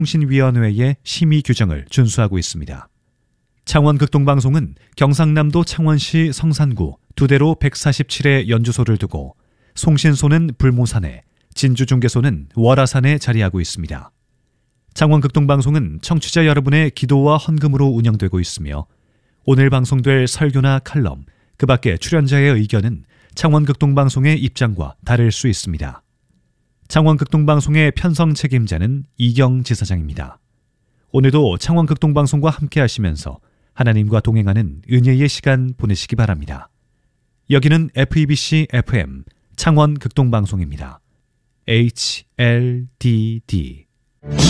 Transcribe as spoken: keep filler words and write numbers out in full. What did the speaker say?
통신위원회의 심의 규정을 준수하고 있습니다. 창원극동방송은 경상남도 창원시 성산구 두 대로 백사십칠 회 연주소를 두고 송신소는 불모산에, 진주중개소는 월화산에 자리하고 있습니다. 창원극동방송은 청취자 여러분의 기도와 헌금으로 운영되고 있으며 오늘 방송될 설교나 칼럼, 그 밖의 출연자의 의견은 창원극동방송의 입장과 다를 수 있습니다. 창원극동방송의 편성 책임자는 이경 지사장입니다. 오늘도 창원극동방송과 함께 하시면서 하나님과 동행하는 은혜의 시간 보내시기 바랍니다. 여기는 에프이비씨 에프엠 창원극동방송입니다. 에이치엘디디